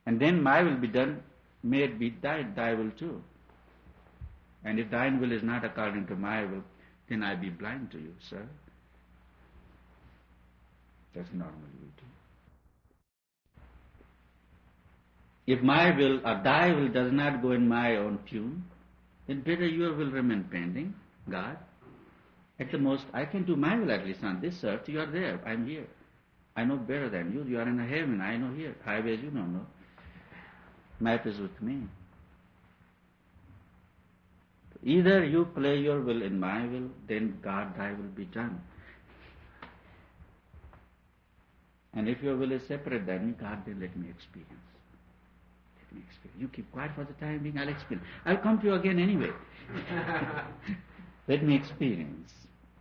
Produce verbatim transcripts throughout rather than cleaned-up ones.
And then my will be done, may it be thy, thy will too. And if thine will is not according to my will, then I be blind to you, sir. That's normal duty. If my will or thy will does not go in my own tune, then better your will remain pending, God. At the most, I can do my will at least on this earth. You are there, I am here. I know better than you. You are in a heaven, I know here. Highways you don't know. Map is with me. Either you play your will in my will, then God, thy will be done. And if your will is separate than me, God, then let me experience. Let me experience. You keep quiet for the time being, I'll experience. I'll come to you again anyway. Let me experience.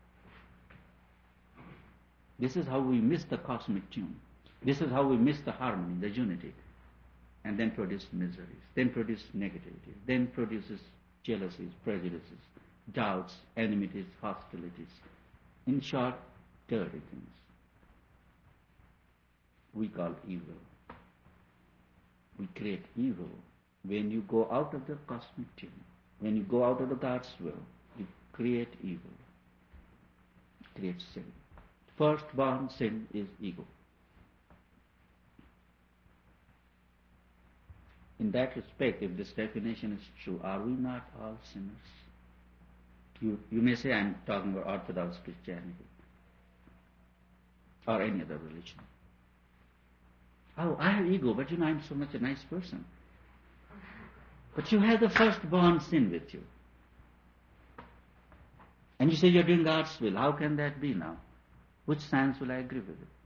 This is how we miss the cosmic tune. This is how we miss the harmony, the unity. And then produce miseries, then produce negativity, then produces jealousies, prejudices, doubts, enmities, hostilities. In short, dirty things. We call evil. We create evil. When you go out of the cosmic tune, when you go out of the God's will, you create evil. You create sin. Firstborn sin is ego. In that respect, if this definition is true, are we not all sinners? You, you may say I'm talking about Orthodox Christianity or any other religion. Oh, I have ego, but you know I'm so much a nice person. But you have the firstborn sin with you. And you say you're doing God's will. How can that be now? Which science will I agree with it?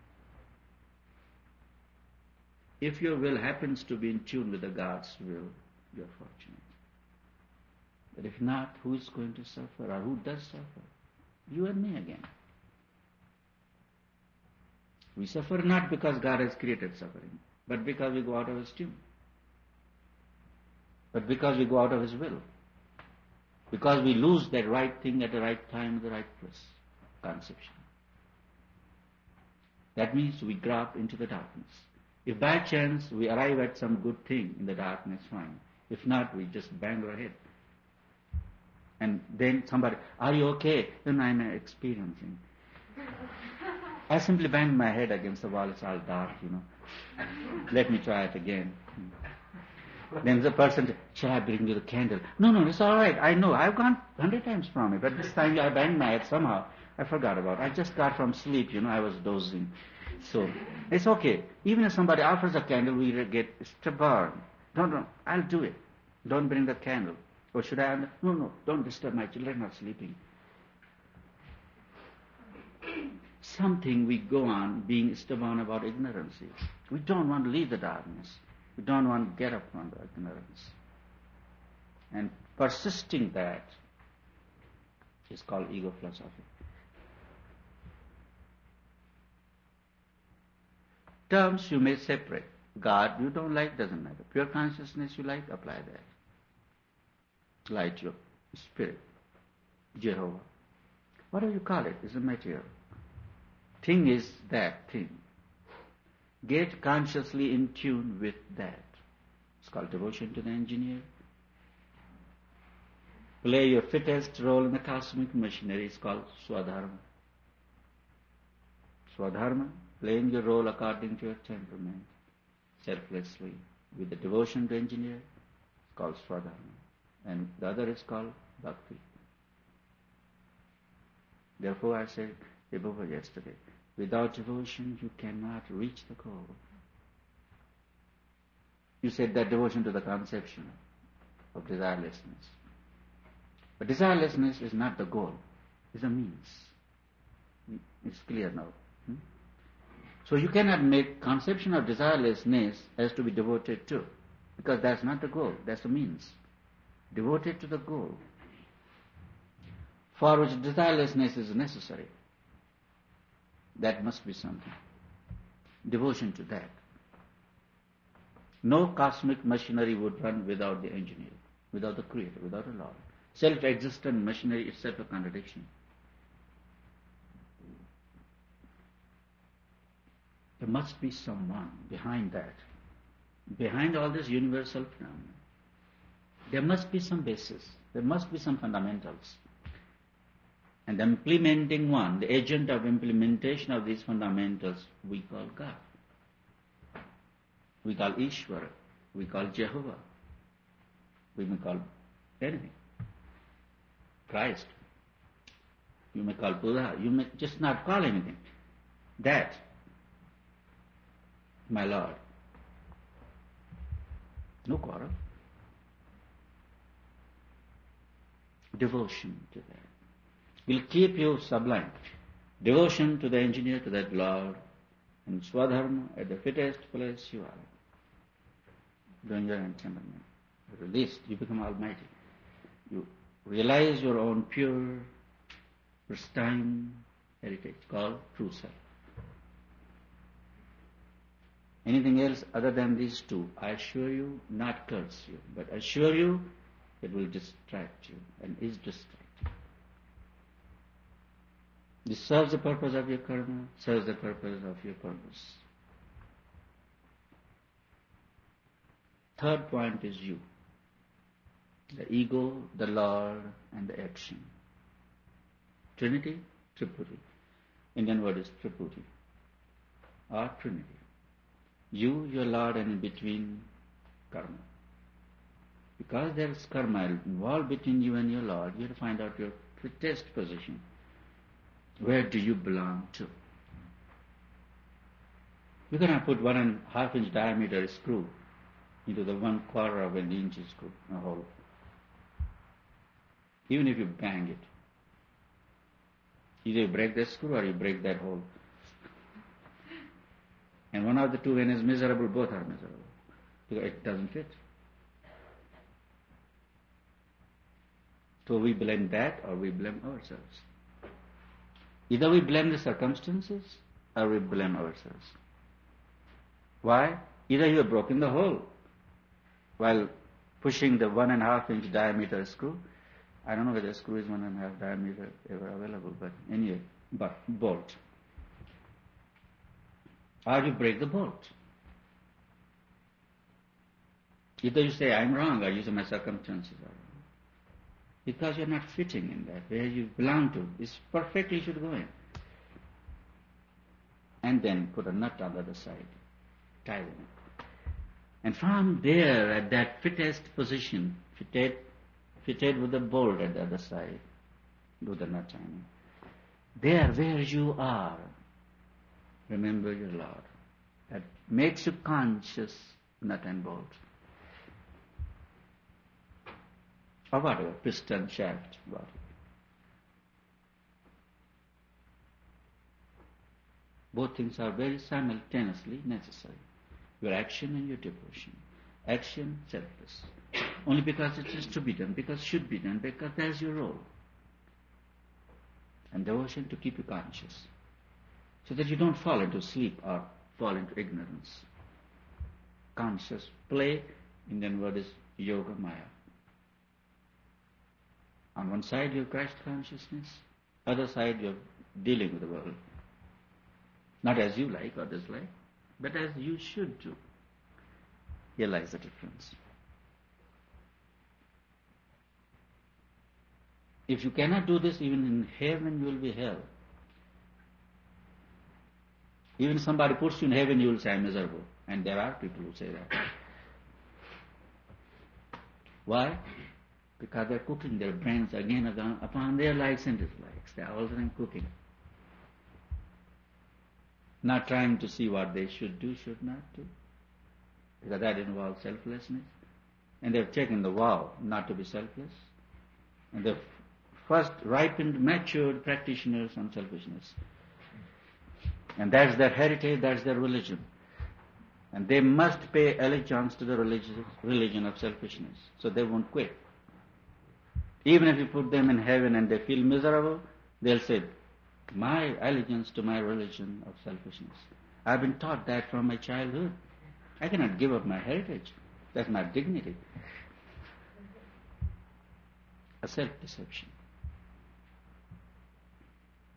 If your will happens to be in tune with the God's will, you're fortunate. But if not, who is going to suffer or who does suffer? You and me again. We suffer not because God has created suffering, but because we go out of His tune. But because we go out of His will. Because we lose that right thing at the right time, the right place. Conception. That means we drop into the darkness. If by chance we arrive at some good thing in the darkness, fine. If not, we just bang our head. And then somebody, are you okay? Then I'm experiencing. I simply banged my head against the wall. It's all dark, you know. Let me try it again. Then the person said, shall I bring you the candle? No, no, it's all right. I know. I've gone a hundred times from it. But this time I banged my head somehow. I forgot about it. I just got from sleep, you know. I was dozing. So, it's okay. Even if somebody offers a candle, we get stubborn. No, no, I'll do it. Don't bring the candle. Or should I? No, no, don't disturb my children are sleeping. Something we go on being stubborn about ignorance. We don't want to leave the darkness. We don't want to get up from the ignorance. And persisting that is called ego philosophy. Terms you may separate. God you don't like, doesn't matter. Pure consciousness you like, apply that. Light your spirit. Jehovah. Whatever you call it, is a material. Thing is that thing. Get consciously in tune with that. It's called devotion to the engineer. Play your fittest role in the cosmic machinery. It's called Swadharma. Swadharma, playing your role according to your temperament, selflessly, with the devotion to engineer, it's called Swadharma. And the other is called Bhakti. Therefore I said, Vibhava yesterday, without devotion you cannot reach the goal. You said that devotion to the conception of desirelessness. But desirelessness is not the goal, it's a means. It's clear now. Hmm? So you cannot make conception of desirelessness as to be devoted to, because that's not the goal, that's the means. Devoted to the goal, for which desirelessness is necessary. That must be something. Devotion to that. No cosmic machinery would run without the engineer, without the creator, without a Lord. Self-existent machinery itself a contradiction. There must be someone behind that. behind all this universal phenomena, there must be some basis, there must be some fundamentals. And the implementing one, the agent of implementation of these fundamentals, we call God. We call Ishvara, we call Jehovah, we may call anything. Christ, you may call Buddha, you may just not call anything. That, my Lord, no quarrel. Devotion to that will keep you sublime. Devotion to the engineer, to that Lord, and Swadharma at the fittest place you are. Doing your enchantment. Released, you become almighty. You realize your own pure, pristine heritage called true self. Anything else other than these two, I assure you, not curse you, but assure you it will distract you and is distracting. This serves the purpose of your karma, serves the purpose of your purpose. Third point is you. The ego, the Lord, and the action. Trinity, Tripuri. Indian word is Tripuri, or Trinity. You, your Lord, and in between, karma. Because there is karma involved between you and your Lord, you have to find out your fittest position. Where do you belong to? You cannot put one and a half inch diameter screw into the one quarter of an inch screw, a hole. Even if you bang it. Either you break the screw or you break that hole. And one of the two, when is miserable, both are miserable. Because it doesn't fit. So we blame that or we blame ourselves. Either we blame the circumstances or we blame ourselves. Why? Either you have broken the hole while pushing the one and a half inch diameter screw. I don't know whether screw is one and a half diameter ever available, but anyway, but bolt. Or you break the bolt. Either you say, I'm wrong, or you say, my circumstances are wrong. Because you're not fitting in that, where you belong to. It's perfect, you should go in. And then put a nut on the other side. Tie them up. And from there, at that fittest position, fitted, fitted with the bolt at the other side, do the nut tying. There, where you are, remember your Lord. That makes you conscious, nut and bolt. Or whatever, piston, shaft, whatever. Both things are very simultaneously necessary. Your action and your devotion. Action, selfless. Only because it is to be done, because it should be done, because that's your role. And devotion to keep you conscious. So that you don't fall into sleep or fall into ignorance. Conscious play, Indian word is yoga maya. On one side you have Christ consciousness, other side you are dealing with the world. Not as you like, others like, but as you should do. Here lies the difference. If you cannot do this, even in heaven you will be hell. Even somebody puts you in heaven, you will say, I'm miserable. And there are people who say that. Why? Because they're cooking their brains again and again upon their likes and dislikes. They are all the time cooking. Not trying to see what they should do, should not do. Because that involves selflessness. And they've taken the vow not to be selfless. And they've first ripened, matured practitioners on selfishness. And that's their heritage, that's their religion. And they must pay allegiance to the religion, religion of selfishness. So they won't quit. Even if you put them in heaven and they feel miserable, they'll say, my allegiance to my religion of selfishness. I've been taught that from my childhood. I cannot give up my heritage. That's my dignity. A self-deception.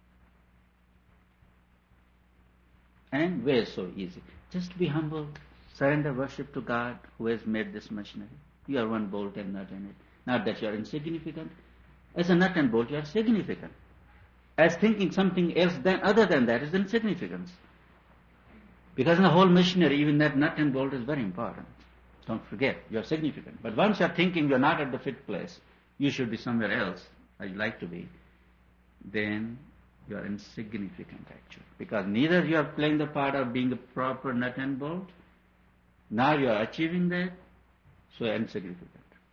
And way so easy. Just be humble, Surrender worship to God who has made this machinery. You are one bolt and nut in it. Not that you are insignificant. As a nut and bolt, you are significant. As thinking something else than other than that is insignificance. Because in the whole machinery, even that nut and bolt is very important. Don't forget, you are significant. But once you are thinking you are not at the fit place, you should be somewhere else, as you like to be, then you are insignificant actually. Because neither you are playing the part of being a proper nut and bolt, nor you are achieving that, so you are insignificant.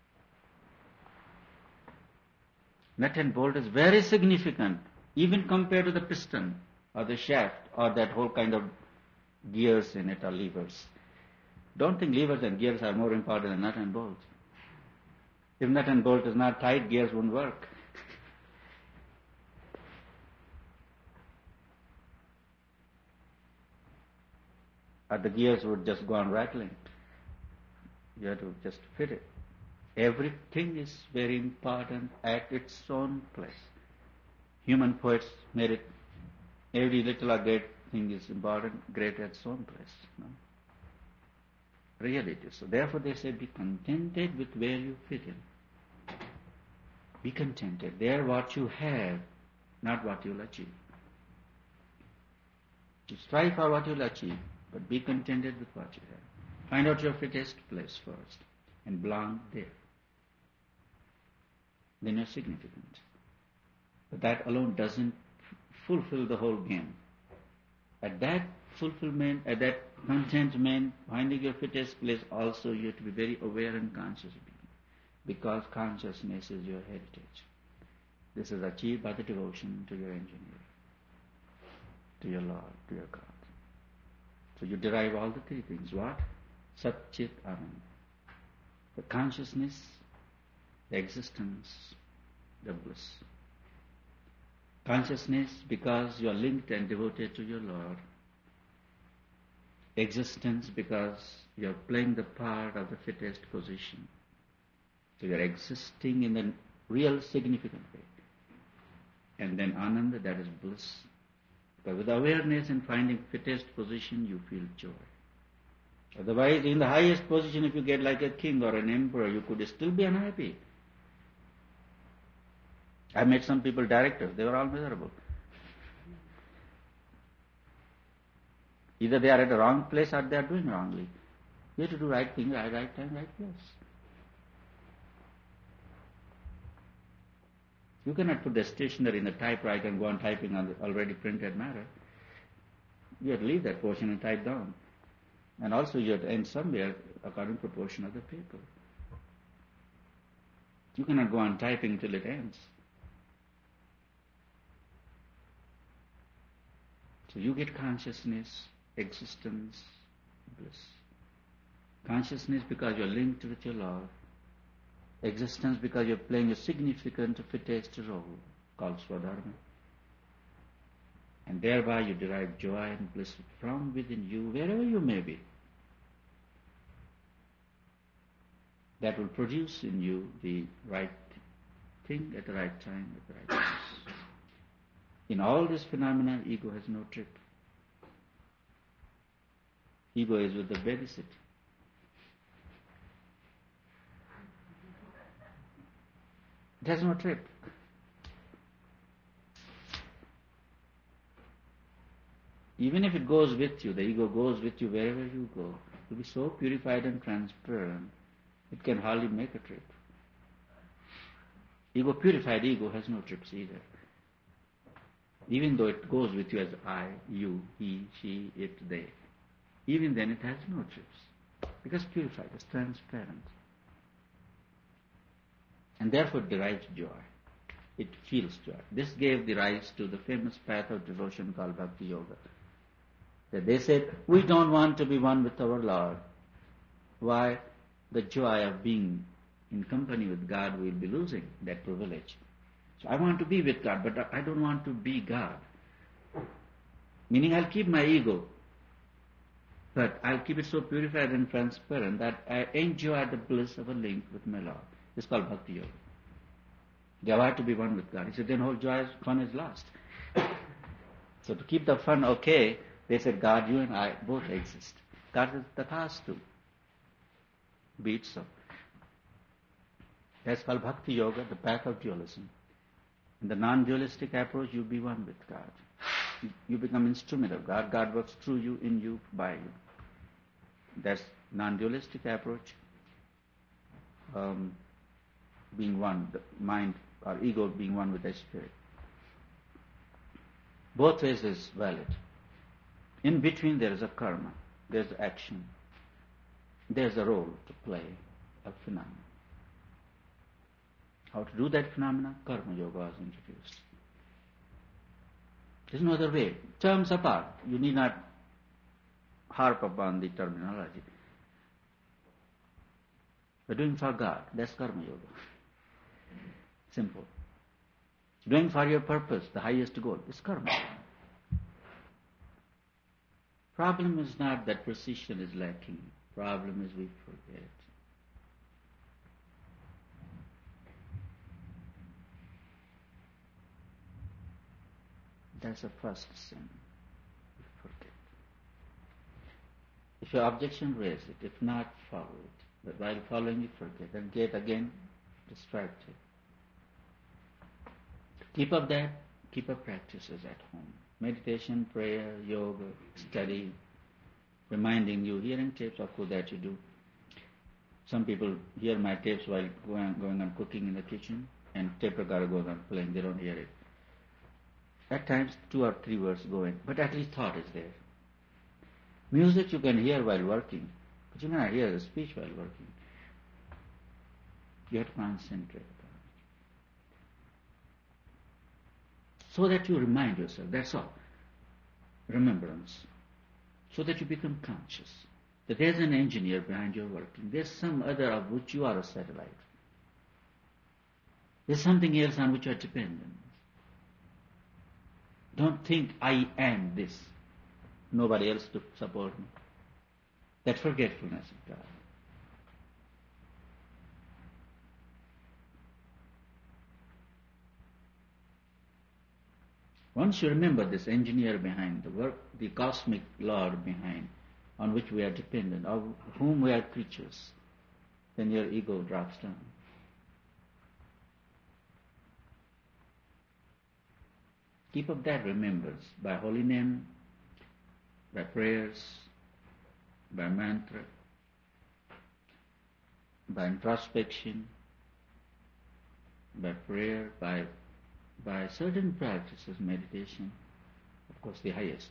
Nut and bolt is very significant, even compared to the piston or the shaft or that whole kind of gears in it or levers. Don't think levers and gears are more important than nut and bolt. If nut and bolt is not tight, gears won't work. Or the gears would just go on rattling. You have to just fit it. Everything is very important at its own place. Human poets made it, every little or great thing is important, great at its own place. No? Really it is. So therefore they say, be contented with where you fit in. Be contented. There what you have, not what you'll achieve. You strive for what you'll achieve, but be contented with what you have. Find out your fittest place first and belong there. Then you're significant. But that alone doesn't fulfill the whole game. At that fulfillment, at that contentment, finding your fittest place, also you have to be very aware and conscious of it, because consciousness is your heritage. This is achieved by the devotion to your engineer, to your Lord, to your God. So you derive all the three things. What? Sat Chit Anand. The consciousness, the existence, the bliss. Consciousness because you are linked and devoted to your Lord. Existence because you are playing the part of the fittest position. So you are existing in the real significant way. And then Ananda, that is bliss. But with awareness and finding fittest position, you feel joy. Otherwise, in the highest position, if you get like a king or an emperor, you could still be unhappy. I met some people, directors, they were all miserable. Either they are at the wrong place or they are doing wrongly. You have to do right thing, right, right time, right place. You cannot put the stationery in the typewriter and go on typing on the already printed matter. You have to leave that portion and type down. And also you have to end somewhere according to proportion of the paper. You cannot go on typing till it ends. So you get consciousness, existence, bliss. Consciousness because you're linked with your Lord. Existence because you're playing a significant, fittest role called Swadharma. And thereby you derive joy and bliss from within you, wherever you may be. That will produce in you the right thing at the right time, at the right place. In all this phenomena, ego has no trip. Ego is with the babysitter. It has no trip. Even if it goes with you, the ego goes with you wherever you go. It will be so purified and transparent, it can hardly make a trip. Ego, purified ego has no trips either. Even though it goes with you as I, you, he, she, it, they. Even then it has no trips. Because purified is transparent. And therefore it derives joy. It feels joy. This gave the rise to the famous path of devotion called Bhakti Yoga. That they said, we don't want to be one with our Lord. Why? The joy of being in company with God we'll be losing, that privilege. So I want to be with God, but I don't want to be God. Meaning I'll keep my ego, but I'll keep it so purified and transparent that I enjoy the bliss of a link with my Lord. It's called Bhakti Yoga. They are to be one with God. He said, then whole joy, fun is lost. So to keep the fun okay, they said, God, you and I both exist. God says, Tathastu. Be it so. That's called Bhakti Yoga, the path of dualism. In the non-dualistic approach, you be one with God. You become instrument of God. God works through you, in you, by you. That's non-dualistic approach. Um, being one, the mind or ego being one with the spirit. Both ways is valid. In between there is a karma, there is action, there is a role to play, a phenomenon. How to do that phenomena? Karma yoga was introduced. There is no other way. Terms apart, you need not harp upon the terminology. We're doing for God, that's karma yoga. Simple. Doing for your purpose, the highest goal, is karma. Problem is not that precision is lacking. Problem is we forget. That's the first sin. We forget. If your objection, raise it. If not, follow it. But while following it, forget. And get again distracted. Keep up that. Keep up practices at home. Meditation, prayer, yoga, study, reminding you, hearing tapes, of course, that you do. Some people hear my tapes while going, going on cooking in the kitchen, and tape recorder goes on playing, they don't hear it. At times, two or three words go in, but at least thought is there. Music you can hear while working, but you cannot hear the speech while working. You have to concentrate. So that you remind yourself, that's all. Remembrance. So that you become conscious that there's an engineer behind your working. There's some other of which you are a satellite. There's something else on which you are dependent. Don't think I am this. Nobody else to support me. That forgetfulness of God. Once you remember this engineer behind the work, the cosmic Lord behind, on which we are dependent, of whom we are creatures, then your ego drops down. Keep up that remembrance by holy name, by prayers, by mantra, by introspection, by prayer, by by certain practices, meditation, of course the highest.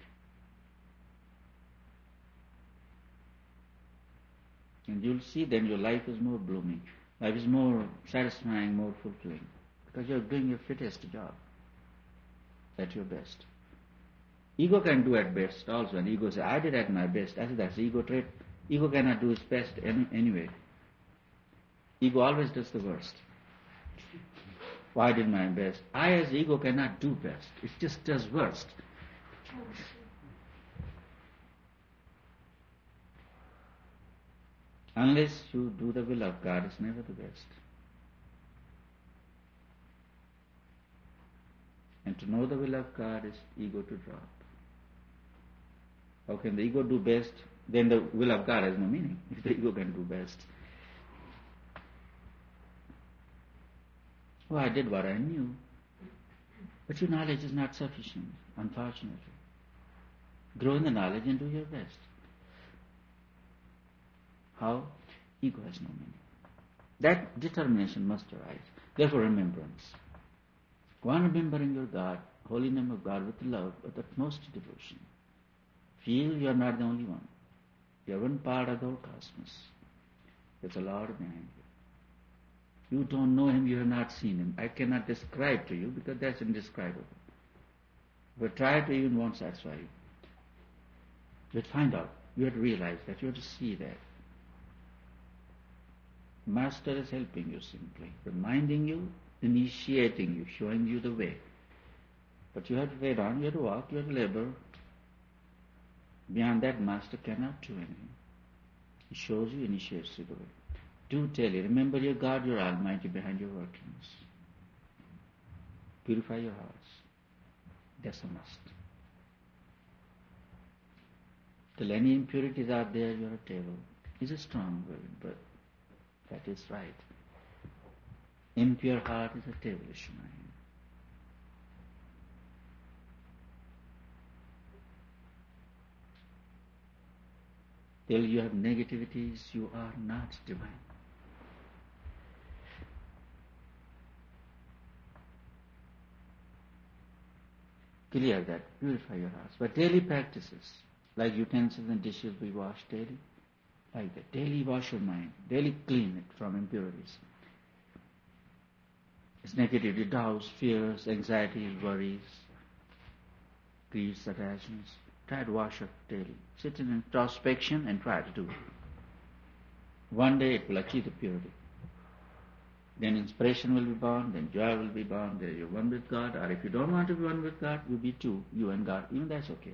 And you'll see then your life is more blooming, life is more satisfying, more fulfilling, because you're doing your fittest job, at your best. Ego can do at best also, and ego says, I did at my best. I said, that's the ego trait. Ego cannot do its best any, anyway. Ego always does the worst. I did my best. I as ego cannot do best. It just does worst. Unless you do the will of God, it's never the best. And to know the will of God is ego to drop. How can the ego do best? Then the will of God has no meaning, if the ego can do best. Oh, I did what I knew. But your knowledge is not sufficient, unfortunately. Grow in the knowledge and do your best. How? Ego has no meaning. That determination must arise. Therefore, remembrance. Go on remembering your God, holy name of God, with love, with utmost devotion. Feel you are not the only one. You are one part of the whole cosmos. There's a Lord behind you. You don't know Him, you have not seen Him. I cannot describe to you because that's indescribable. But try to even won't satisfy you. You have to find out. You have to realize that. You have to see that. Master is helping you simply, reminding you, initiating you, showing you the way. But you have to wait on, you have to walk, you have to labor. Beyond that, Master cannot do anything. He shows you, initiates you the way. Do tell you, remember your God, your Almighty behind your workings. Purify your hearts. That's a must. Till any impurities are there, you are a table. It's a strong word, but that is right. Impure heart is a devilish mind. Till you have negativities, you are not divine. Clear that, purify your hearts. But daily practices, like utensils and dishes we wash daily, like that. Daily wash your mind, daily clean it from impurities. It's negativity, doubts, fears, anxieties, worries, griefs, attachments. Try to wash it daily. Sit in introspection and try to do it. One day it will achieve the purity. Then inspiration will be born, then joy will be born, then you're one with God, or if you don't want to be one with God, you be two, you and God, even that's okay.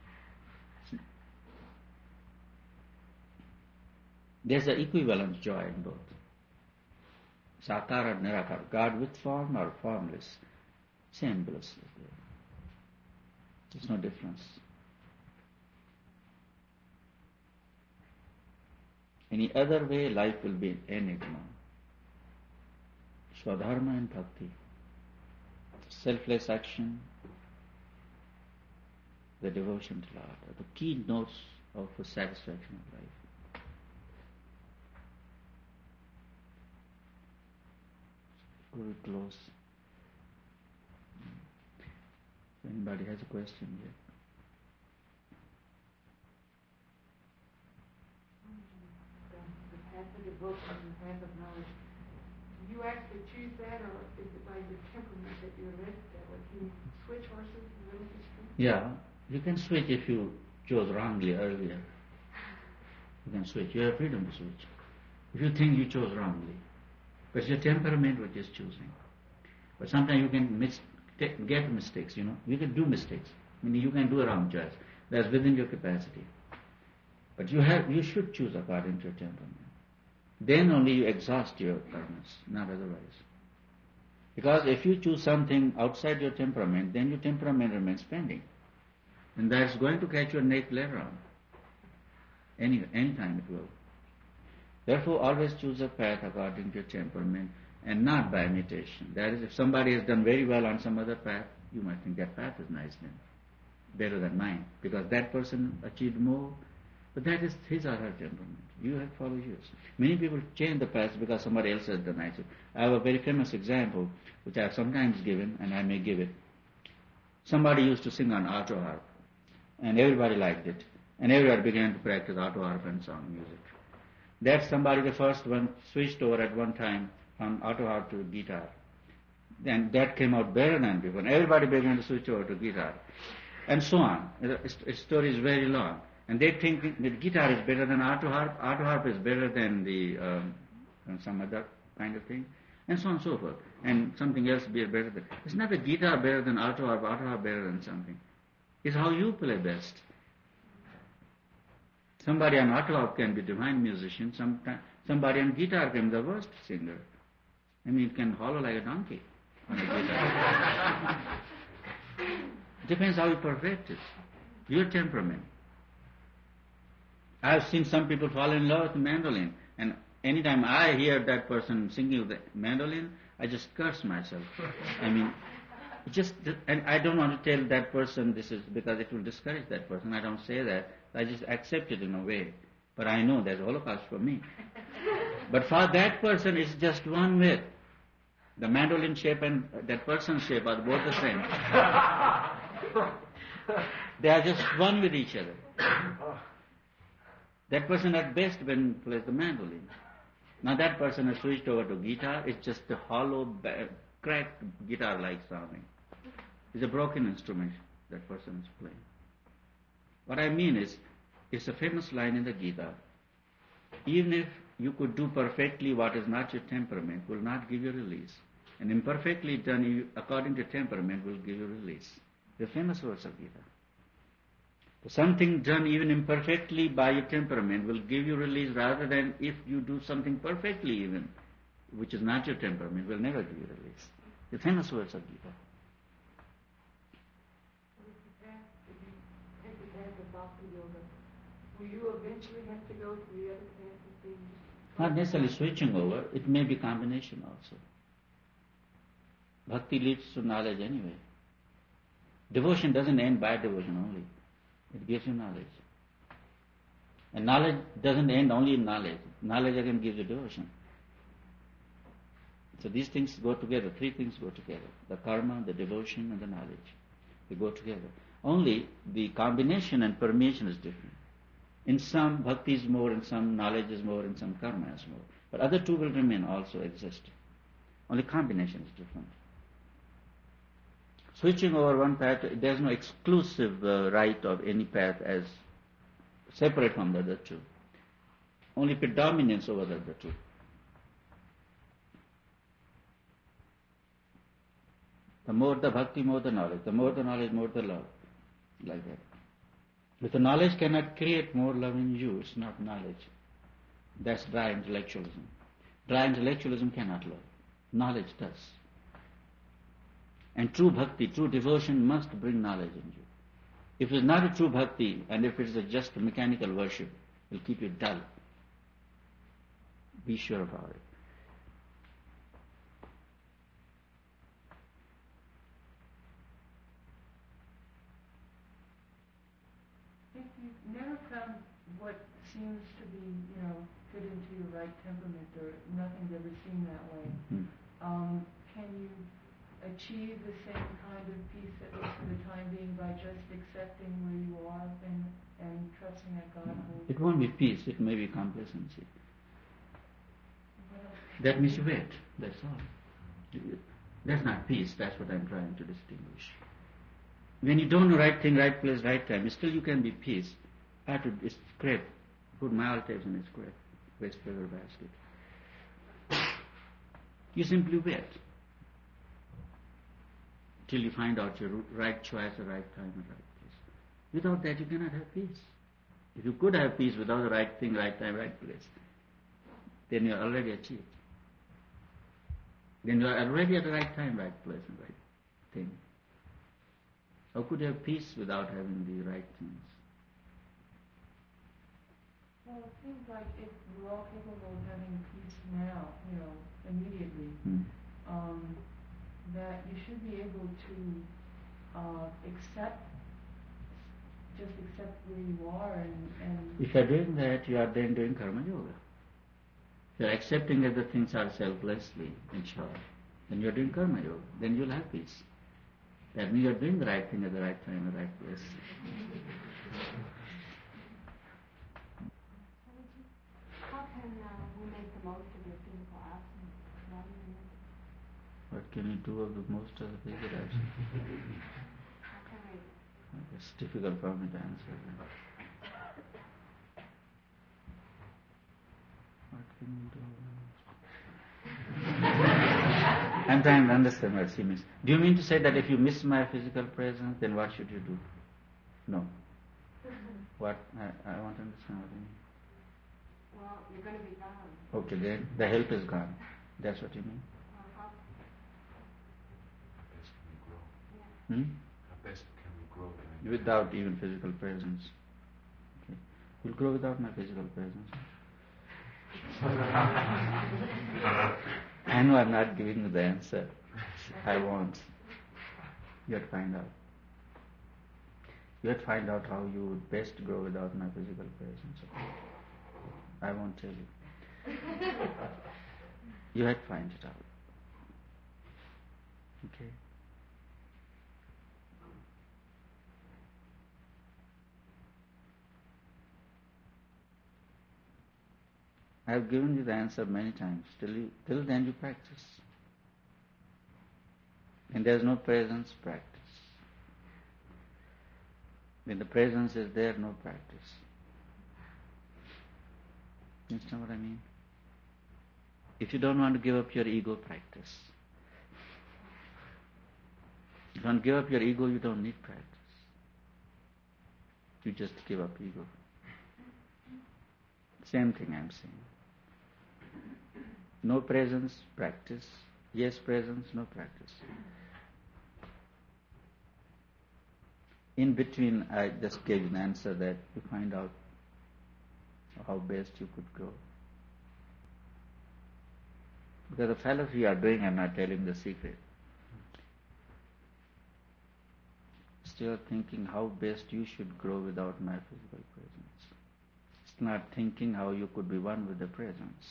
There's an equivalent joy in both. Sakara and Nirakara, God with form or formless, same bliss is there. There's no difference. Any other way, life will be an enigma. Swadharma and bhakti, selfless action, the devotion to Lord, are the key notes of the satisfaction of life. Very close. If anybody has a question here. The path of devotion and the path of knowledge. Do you actually choose that, or is it by your temperament that you're led that way? Can you switch horses in the middle of the street? Yeah, you can switch if you chose wrongly earlier. You can switch. You have freedom to switch. If you think you chose wrongly. But it's your temperament which is choosing. But sometimes you can mis- get mistakes, you know. You can do mistakes. I mean, you can do a wrong choice. That's within your capacity. But you have, you should choose according to your temperament. Then only you exhaust your karmas, not otherwise. Because if you choose something outside your temperament, then your temperament remains pending. And that's going to catch your neck later on. Any, any time it will. Therefore, always choose a path according to your temperament and not by imitation. That is, if somebody has done very well on some other path, you might think that path is nice then, better than mine, because that person achieved more. But that is his or her temperament. You have to follow yours. Many people change the path because somebody else has done it. I have a very famous example, which I have sometimes given, and I may give it. Somebody used to sing on auto harp, and everybody liked it, and everybody began to practice auto harp and song music. That somebody, the first one, switched over at one time from auto harp to guitar. Then that came out better than before, and everybody began to switch over to guitar, and so on. The story is very long. And they think that guitar is better than auto harp, auto harp is better than the um, some other kind of thing, and so on and so forth. And something else be better than. It's not the guitar better than auto harp, auto harp better than something. It's how you play best. Somebody on auto harp can be divine musician, sometime, somebody on guitar can be the worst singer. I mean, it can hollow like a donkey on a guitar. Depends how you perfect it. Your temperament. I have seen some people fall in love with the mandolin, and anytime I hear that person singing the mandolin, I just curse myself. I mean, just, and I don't want to tell that person this is because it will discourage that person. I don't say that. I just accept it in a way. But I know there's a Holocaust for me. But for that person, it's just one with. The mandolin shape and that person's shape are both the same. They are just one with each other. That person at best when plays the mandolin. Now that person has switched over to guitar. It's just a hollow, cracked guitar-like sounding. It's a broken instrument that person is playing. What I mean is, it's a famous line in the Gita. Even if you could do perfectly what is not your temperament, will not give you release. And imperfectly done according to temperament will give you release. The famous words of Gita. Something done even imperfectly by your temperament will give you release rather than if you do something perfectly even, which is not your temperament, will never give you release. The famous words of Gita. If you take the path of bhakti yoga, will you eventually have to go to the other path of being? Not necessarily switching over, it may be combination also. Bhakti leads to knowledge anyway. Devotion doesn't end by devotion only. It gives you knowledge. And knowledge doesn't end only in knowledge. Knowledge again gives you devotion. So these things go together. Three things go together. The karma, the devotion, and the knowledge. They go together. Only the combination and permeation is different. In some, bhakti is more, in some, knowledge is more, in some, karma is more. But other two will remain also exist. Only combination is different. Switching over one path, there is no exclusive uh, right of any path as separate from the other two. Only predominance over the other two. The more the bhakti, more the knowledge. The more the knowledge, more the love. Like that. If the knowledge cannot create more love in you, it's not knowledge. That's dry intellectualism. Dry intellectualism cannot love. Knowledge does. And true bhakti, true devotion must bring knowledge in you. If it is not a true bhakti, and if it is a just mechanical worship, it will keep you dull. Be sure about it. If you've never found what seems to be, you know, fit into your right temperament, or nothing's ever seemed that way, Mm-hmm. um, can you achieve the same kind of peace, at least for the time being, by just accepting where you are and, and trusting that God will... It won't be peace, it may be complacency. That means you wait, that's all. That's not peace, that's what I'm trying to distinguish. When you don't know right thing, right place, right time, still you can be peace. I have to scrape, put my altars in a scrape, waste paper basket. You simply wait till you find out your right choice, the right time, and right place. Without that, you cannot have peace. If you could have peace without the right thing, right time, right place, then you are already achieved. Then you are already at the right time, right place, and right thing. How could you have peace without having the right things? Well, it seems like if we're all capable of having peace now, you know, immediately, Hmm. um, that you should be able to uh, accept, just accept where you are, and, and... If you are doing that, you are then doing karma yoga. If you are accepting that the things are selflessly, in short, then you are doing karma yoga. Then you will have peace. That means you are doing the right thing at the right time, the right place. How can uh, we make the most of your physical absence? What can you do of the most of the physical absence? How can we? It's difficult for me to answer. What can you do? I'm trying to understand what she means. Do you mean to say that if you miss my physical presence, then what should you do? No. What? I, I want to understand what you mean. Well, you're going to be gone. Okay, then the help is gone. That's what you mean? Well, how, How best can we grow? yeah. Hmm? How best can we grow? Then? Without even physical presence. Okay. We'll grow without my physical presence. I know I'm not giving you the answer I want. You have to find out. You have to find out how you would best grow without my physical presence. Okay? I won't tell you. You have to find it out. Okay? I have given you the answer many times. Till, you, till then you practice. When there is no presence, practice. When the presence is there, no practice. You understand what I mean? If you don't want to give up your ego, practice. If you don't give up your ego, you don't need practice. You just give up ego. Same thing I'm saying. No presence, practice. Yes, presence, no practice. In between, I just gave an answer that you find out how best you could grow. Because the fellows you are doing, I'm not telling the secret. Still thinking how best you should grow without my physical presence. It's not thinking how you could be one with the presence.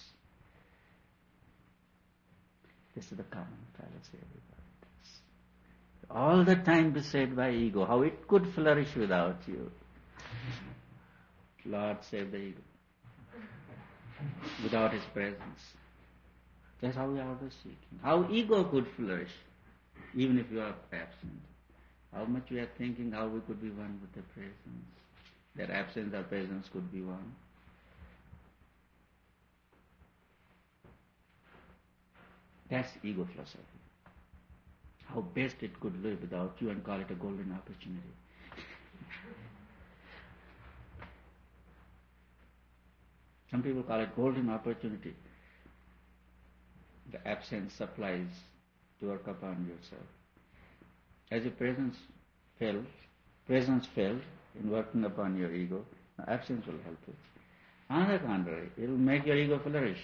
This is the common fallacy everybody does. All the time beset by ego, how it could flourish without you. Lord save the ego. Without His presence. That's how we are always seeking. How ego could flourish, even if you are absent. How much we are thinking how we could be one with the presence. That absence or presence could be one. That's ego philosophy. How best it could live without you and call it a golden opportunity. Some people call it golden opportunity. The absence supplies to work upon yourself. As your presence failed, presence failed in working upon your ego, the absence will help it. On the contrary, it will make your ego flourish.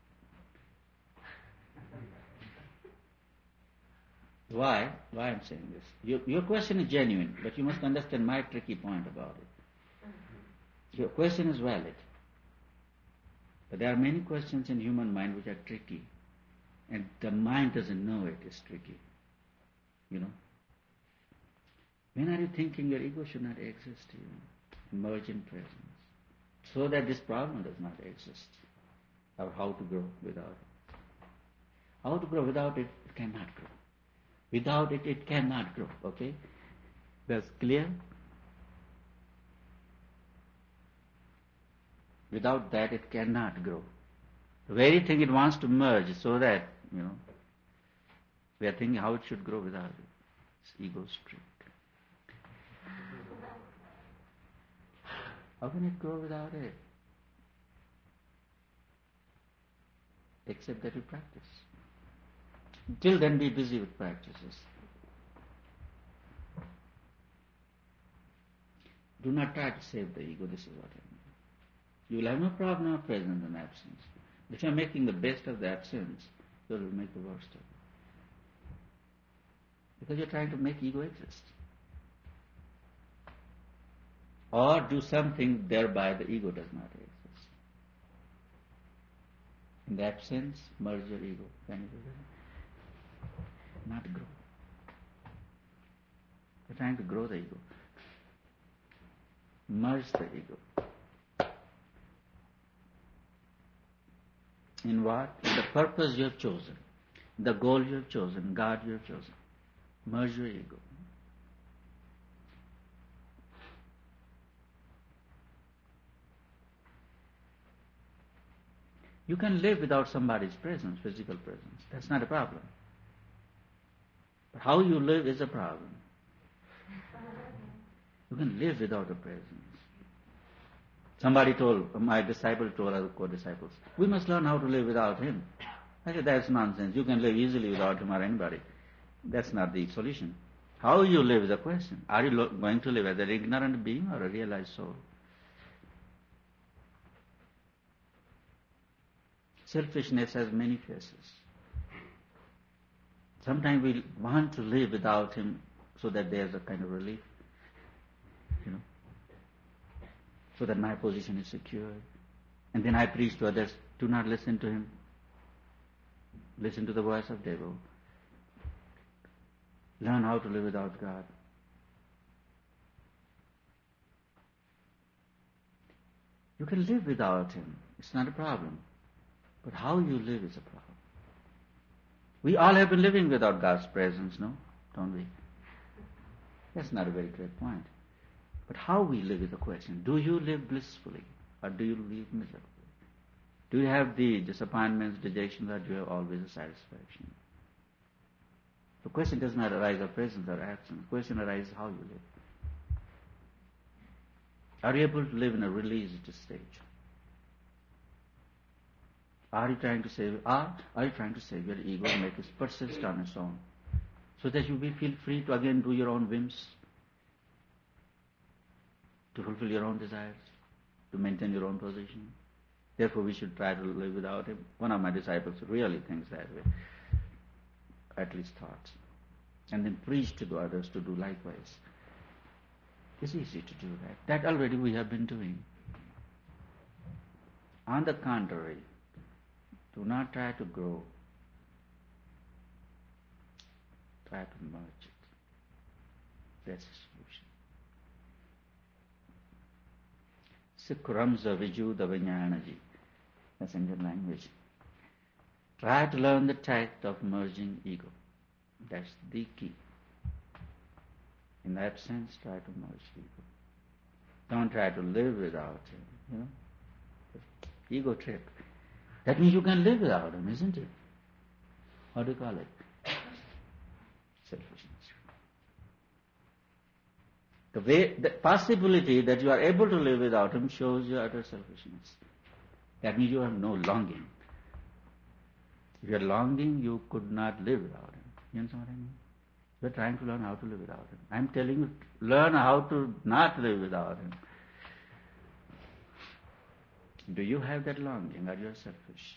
Why? Why I'm saying this? Your, your question is genuine, but you must understand my tricky point about it. Your question is valid. But there are many questions in human mind which are tricky. And the mind doesn't know it is tricky. You know? When are you thinking your ego should not exist to you? Emerge in presence. So that this problem does not exist. Or how to grow without it. How to grow without it, it cannot grow. Without it, it cannot grow. Okay? That's clear? Without that, it cannot grow. The very thing it wants to merge so that, you know, we are thinking how it should grow without it. It's ego trick. How can it grow without it? Except that you practice. Till then, be busy with practices. Do not try to save the ego, this is what I mean. You will have no problem of presence and absence. If you are making the best of the absence, you will make the worst of it. Because you are trying to make ego exist. Or do something thereby the ego does not exist. In the absence, merge your ego. Can you do that? Not grow. You are trying to grow the ego. Merge the ego. In what? In the purpose you have chosen, the goal you have chosen, God you have chosen. Merge your ego. You can live without somebody's presence, physical presence. That's not a problem. But how you live is a problem. You can live without a presence. Somebody told, my disciple told other co-disciples, we must learn how to live without him. I said, that's nonsense. You can live easily without him or anybody. That's not the solution. How you live is a question. Are you lo- going to live as an ignorant being or a realized soul? Selfishness has many faces. Sometimes we want to live without him so that there's a kind of relief. You know, so that my position is secured. And then I preach to others, do not listen to him. Listen to the voice of devil. Learn how to live without God. You can live without him. It's not a problem. But how you live is a problem. We all have been living without God's presence, no? Don't we? That's not a very great point. But how we live is a question. Do you live blissfully or do you live miserably? Do you have the disappointments, dejections, or do you have always a satisfaction? The question does not arise of presence or absence. The question arises how you live. Are you able to live in a released stage? Are you trying to save, are, are you trying to save your ego and make it persist on its own? So that you will feel free to again do your own whims, to fulfill your own desires. to maintain your own position. Therefore, we should try to live without him. One of my disciples really thinks that way, at least thought, and then preached to others to do likewise. It's easy to do that. That already we have been doing. On the contrary, do not try to grow. Try to merge it. That's the solution. Sikramsa vijuda vijnanaji. That's Indian language. Try to learn the tact of merging ego. That's the key. In that sense, try to merge ego. Don't try to live without him. You know, ego trip. That means you can live without him, isn't it? What do you call it? Selfishness. The way, the possibility that you are able to live without him shows your utter selfishness. That means you have no longing. If you are longing, you could not live without him. You understand what I mean? You are trying to learn how to live without him. I am telling you, learn how to not live without him. Do you have that longing, or you are selfish?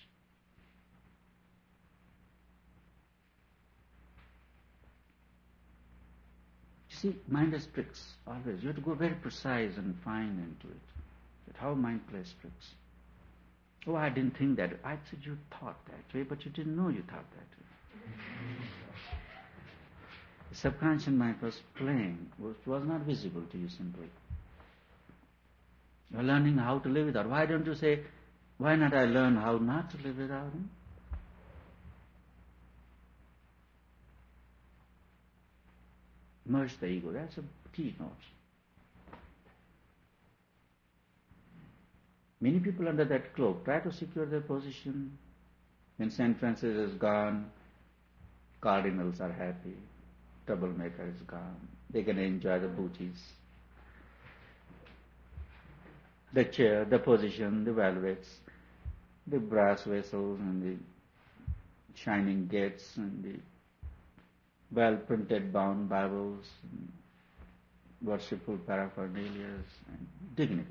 You see, mind has tricks, always. You have to go very precise and fine into it. That how mind plays tricks. Oh, I didn't think that. I said you thought that way, but you didn't know you thought that way. The subconscious mind was playing, which was not visible to you simply. You are learning how to live without. Why don't you say, why not I learn how not to live without him? Merge the ego. That's a keynote. Many people under that cloak try to secure their position. When Saint Francis is gone, cardinals are happy. Troublemaker is gone. They can enjoy the booties. The chair, the position, the velvets, the brass vessels and the shining gates and the well-printed bound Bibles, and worshipful paraphernalia and dignity.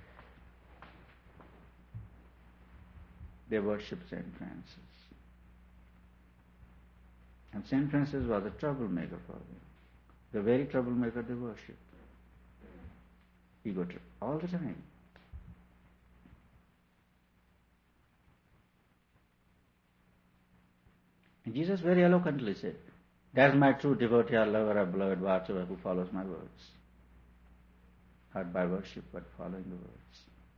They worship Saint Francis. And Saint Francis was a troublemaker for them. The very troublemaker they worshipped. Ego trip, all the time. And Jesus very eloquently said, that's my true devotee or lover or beloved whatsoever who follows my words. Not by worship, but following the words.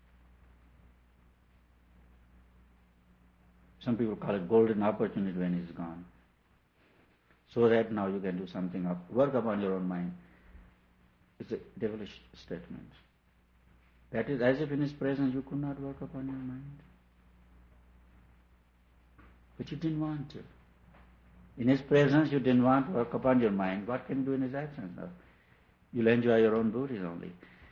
Some people call it golden opportunity when he's gone. So that now you can do something up, work upon your own mind. It's a devilish statement. That is as if in his presence you could not work upon your mind. But you didn't want to. In his presence you didn't want to work upon your mind. What can you do in his absence now? You'll enjoy your own booties only.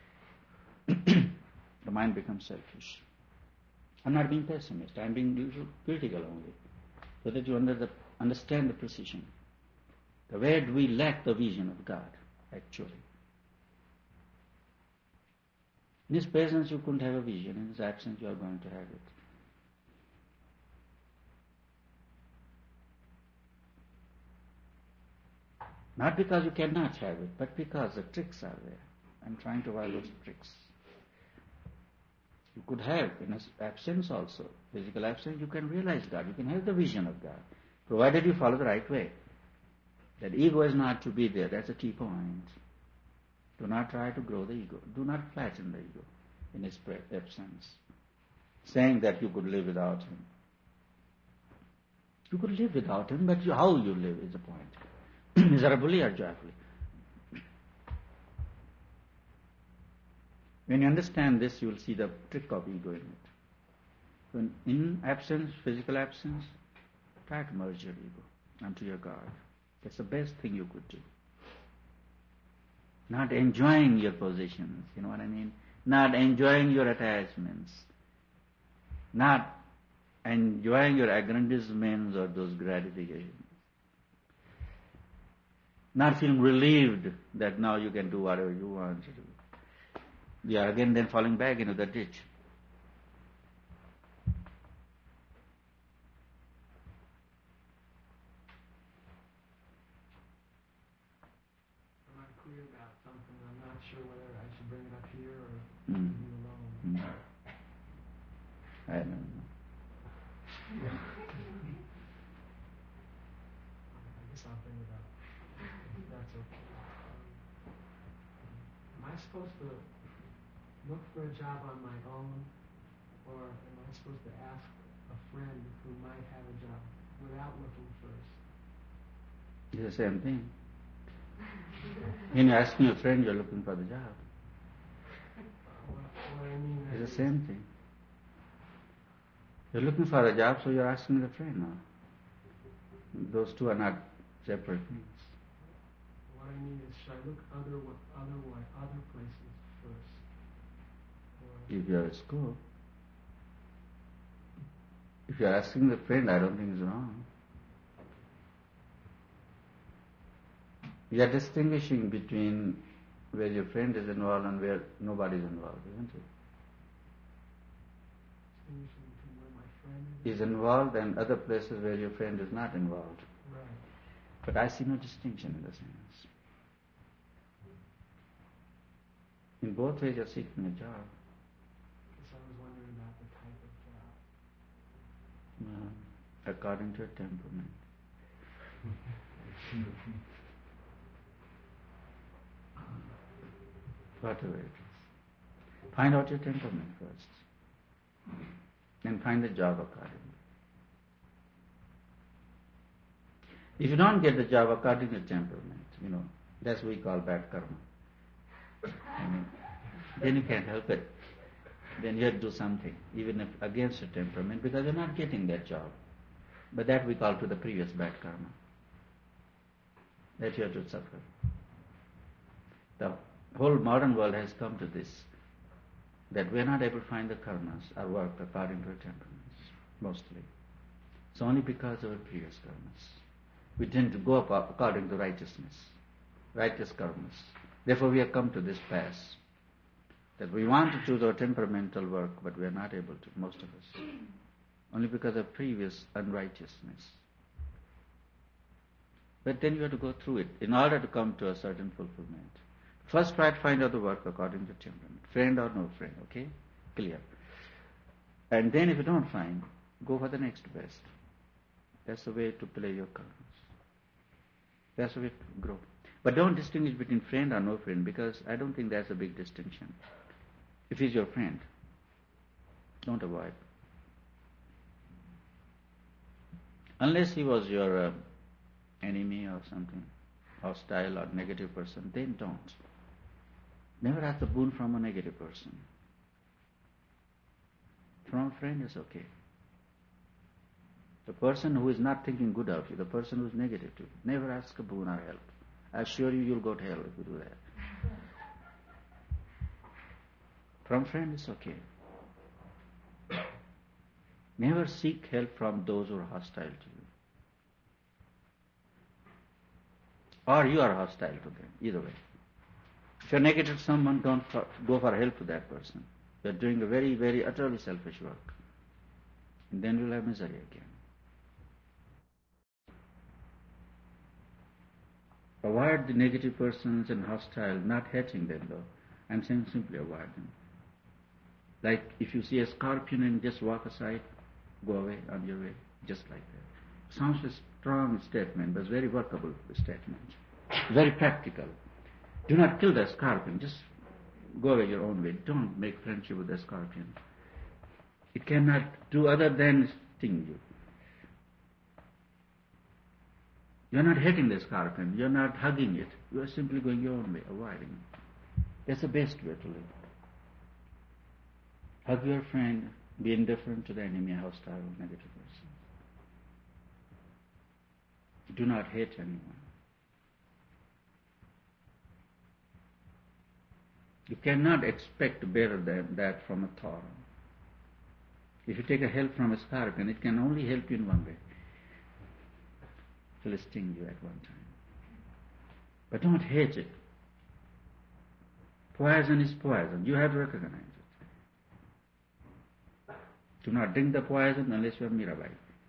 The mind becomes selfish. I'm not being pessimist. I'm being critical only. So that you under the, understand the precision. The where do we lack the vision of God, actually? In his presence you couldn't have a vision. In his absence you are going to have it. Not because you cannot have it, but because the tricks are there. I'm trying to avoid those tricks. You could have, in his absence also, physical absence, you can realize God. You can have the vision of God, provided you follow the right way. That ego is not to be there. That's a key point. Do not try to grow the ego. Do not flatten the ego in his absence. Saying that you could live without him. You could live without him, but how you live is the point. Miserably or joyfully. When you understand this, you will see the trick of ego in it. When in absence, physical absence, try to merge your ego unto your God. That's the best thing you could do. Not enjoying your positions, you know what I mean? Not enjoying your attachments. Not enjoying your aggrandizements or those gratifications. Not feeling relieved that now you can do whatever you want to do. You are again then falling back into the ditch. I'm not clear about something. I'm not sure whether I should bring it up here or Mm. leave it alone. Mm. I don't know. I guess I'll bring it up. If that's okay. Um, am I supposed to look for a job on my own, or am I supposed to ask a friend who might have a job without looking first? It's the same thing. When you're asking a friend, you're looking for the job. Uh, what, what I mean It's is, the same thing. You're looking for a job, so you're asking the friend now. Those two are not separate things. what I mean is, should I look other other other places first? Or If you're at school, if you're asking the friend, I don't think it's wrong. You are distinguishing between where your friend is involved and where nobody is involved, isn't it? distinguishing between where my friend is. Is involved and other places where your friend is not involved. Right. But I see no distinction in the sense. In both ways you're seeking a job. Because I was wondering about the type of job. Well, according to your temperament. Whatever it is. Find out your temperament first. Then find the job accordingly. If you don't get the job according to temperament, you know, that's what we call bad karma. I mean, then you can't help it. Then you have to do something, even if against your temperament, because you're not getting that job. But that we call to the previous bad karma. That you have to suffer. The whole modern world has come to this, that we are not able to find the karmas or work according to our temperaments, mostly. It's only because of our previous karmas. We tend to go according to righteousness, righteous karmas. Therefore we have come to this pass, that we want to choose our temperamental work, but we are not able to, most of us, only because of previous unrighteousness. But then you have to go through it in order to come to a certain fulfillment. First try to find out the work according to temperament, friend or no friend, okay? Clear. And then if you don't find, go for the next best. That's the way to play your cards. That's the way to grow. But don't distinguish between friend or no friend, because I don't think that's a big distinction. If he's your friend, don't avoid. Unless he was your uh, enemy or something, hostile or negative person, then don't. Never ask a boon from a negative person. From a friend is okay. The person who is not thinking good of you, the person who is negative to you, never ask a boon or help. I assure you, you'll go to hell if you do that. From friend is okay. Never seek help from those who are hostile to you. Or you are hostile to them, either way. If you're negative to someone, don't for, go for help to that person. You're doing a very, very utterly selfish work. And then you'll have misery again. Avoid the negative persons and hostile, not hating them though. I'm saying simply avoid them. Like if you see a scorpion and just walk aside, go away on your way, just like that. Sounds a strong statement, but it's very workable statement. Very practical. Do not kill the scorpion, just go away your own way. Don't make friendship with the scorpion. It cannot do other than sting you. You're not hating the scorpion, you're not hugging it, you are simply going your own way, avoiding it. That's the best way to live. Hug your friend, be indifferent to the enemy, hostile, or negative person. Do not hate anyone. You cannot expect better than that from a thorn. If you take a help from a scorpion, it can only help you in one way. It will sting you at one time. But don't hate it. Poison is poison. You have to recognize it. Do not drink the poison unless you are Mirabai.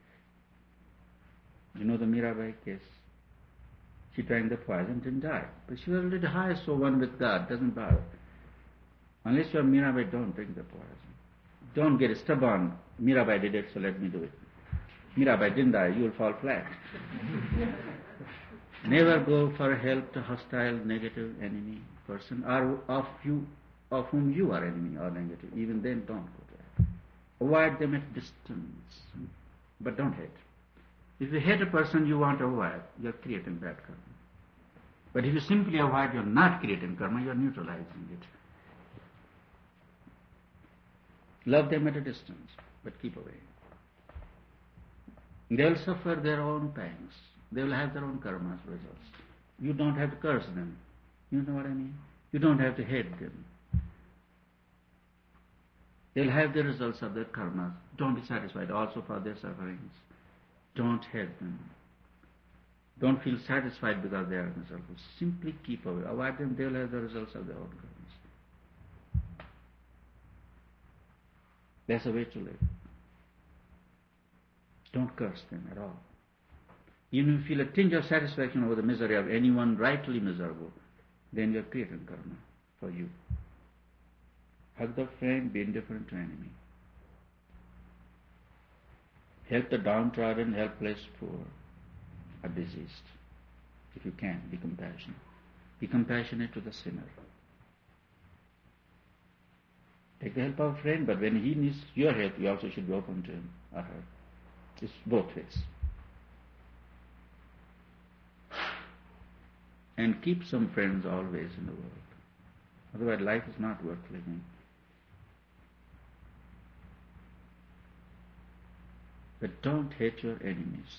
You know the Mirabai case? She drank the poison, didn't die. But she was a little high, so one with God, doesn't bother. Unless you are Mirabai, don't drink the poison. Don't get stubborn. Mirabai did it, so let me do it. Mirabai didn't die, you will fall flat. Never go for help to hostile, negative enemy person, or of you, of whom you are enemy or negative. Even then, don't go there. Avoid them at distance, but don't hate. If you hate a person you want to avoid, you are creating bad karma. But if you simply avoid, you are not creating karma, you are neutralizing it. Love them at a distance, but keep away. They will suffer their own pangs. They will have their own karma's results. You don't have to curse them. You know what I mean? You don't have to hate them. They'll have the results of their karmas. Don't be satisfied also for their sufferings. Don't hate them. Don't feel satisfied because they are miserable. Simply keep away. Avoid them, they'll have the results of their own karmas. That's the way to live. Don't curse them at all. Even if you feel a tinge of satisfaction over the misery of anyone rightly miserable, then you are creating karma for you. Hug the friend, be indifferent to enemy. Help the downtrodden, helpless, poor, or diseased. If you can, be compassionate. Be compassionate to the sinner. Take the help of a friend, but when he needs your help, you also should be open to him or her. It's both ways. And keep some friends always in the world. Otherwise life is not worth living. But don't hate your enemies.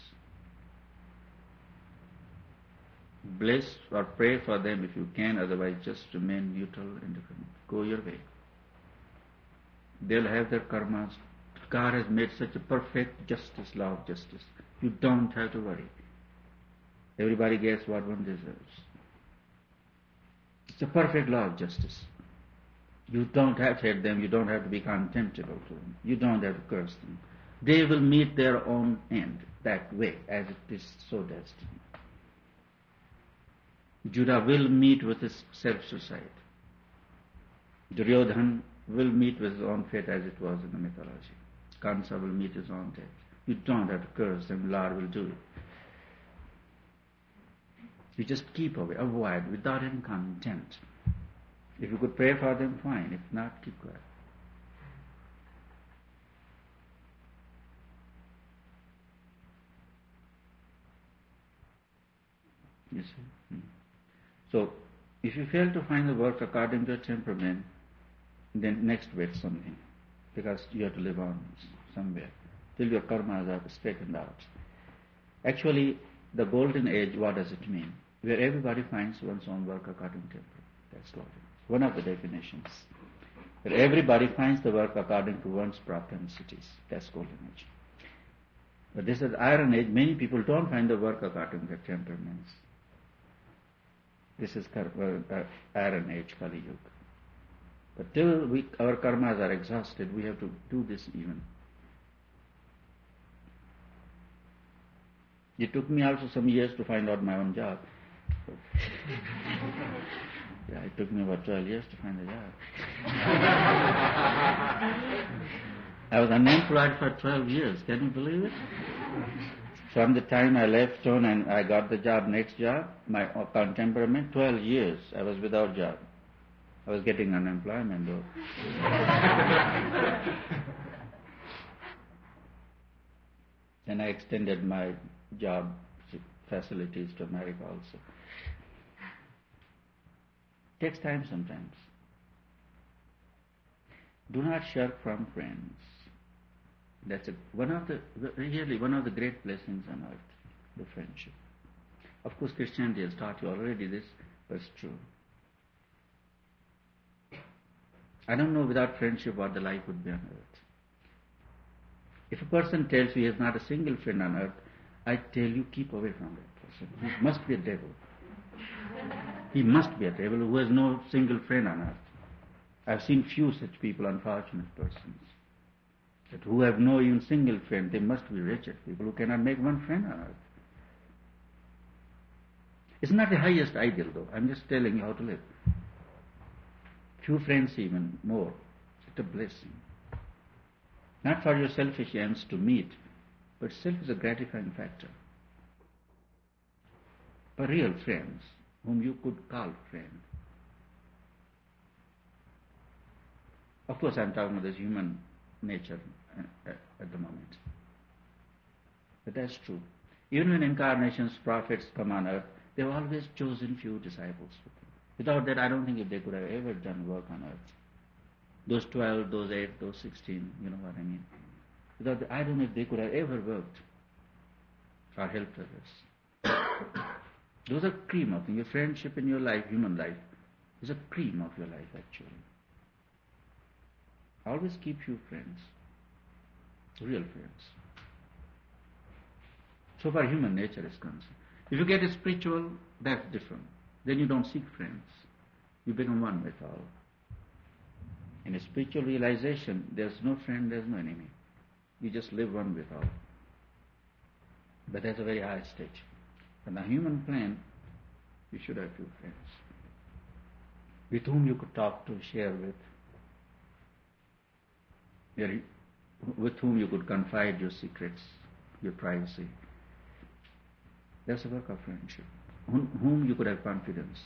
Bless or pray for them if you can, otherwise just remain neutral and indifferent. Go your way. They'll have their karmas. God has made such a perfect justice, law of justice. You don't have to worry. Everybody gets what one deserves. It's a perfect law of justice. You don't have to hate them. You don't have to be contemptible to them. You don't have to curse them. They will meet their own end that way, as it is so destined. Judah will meet with his self-suicide. Duryodhan will meet with his own fate as it was in the mythology. Kansa will meet his own death. You don't have to curse them. Lord will do it. You just keep away, avoid, without any contempt. If you could pray for them, fine. If not, keep quiet. You see? Hmm. So, if you fail to find the work according to your temperament, then next wait something, because you have to live on somewhere till your karmas are straightened out. Actually, the golden age, what does it mean? Where everybody finds one's own work according to temperament. That's golden age. One of the definitions. Where everybody finds the work according to one's propensities. That's golden age. But this is iron age. Many people don't find the work according to their temperaments. This is uh, iron age, Kali Yuga. But till we, our karmas are exhausted, we have to do this even. It took me also some years to find out my own job. Yeah, it took me about twelve years to find a job. I was unemployed for twelve years. Can you believe it? From the time I left town and I got the job, next job, my temperament, twelve years I was without job. I was getting unemployment though. Then I extended my job facilities to America also. Takes time sometimes. Do not shirk from friends. That's a, one of the really one of the great blessings on earth, the friendship. Of course, Christianity has taught you already this, but it's true. I don't know without friendship what the life would be on earth. If a person tells you he has not a single friend on earth, I tell you keep away from that person. He must be a devil. He must be a devil who has no single friend on earth. I've seen few such people, unfortunate persons, that who have no even single friend. They must be wretched people who cannot make one friend on earth. It's not the highest ideal though. I'm just telling you how to live. Few friends even more. It's a blessing. Not for your selfish ends to meet, but self is a gratifying factor. But real friends, whom you could call friend. Of course, I'm talking about this human nature at the moment. But that's true. Even when incarnations, prophets come on earth, they've always chosen few disciples. Without that, I don't think if they could have ever done work on earth. Those twelve, those eight, those sixteen, you know what I mean. Without that, I don't know if they could have ever worked or helped others. Those are cream of things. Your friendship in your life, human life, is a cream of your life actually. Always keep few friends, real friends. So far human nature is concerned. If you get spiritual, that's different. Then you don't seek friends. You become one with all. In a spiritual realization, there's no friend, there's no enemy. You just live one with all. But that's a very high stage. On the human plane, you should have few friends with whom you could talk to, share with, with whom you could confide your secrets, your privacy. That's a work of friendship. Whom you could have confidence.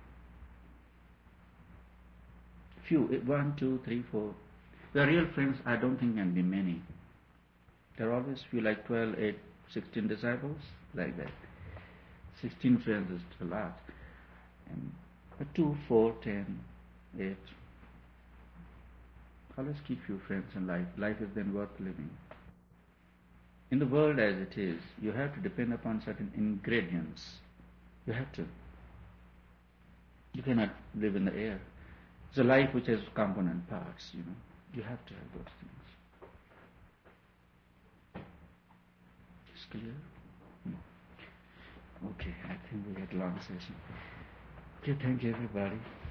Few, one, two, three, four. The real friends, I don't think can be many. There are always few, like twelve, eight, sixteen disciples, like that. Sixteen friends is a lot. And two, four, ten, eight. Always keep few friends in life. Life is then worth living. In the world as it is, you have to depend upon certain ingredients. You have to. You cannot live in the air. It's a life which has component parts, you know. You have to have those things. It's clear? Hmm. Okay, I think we had a long session. Okay, thank you everybody.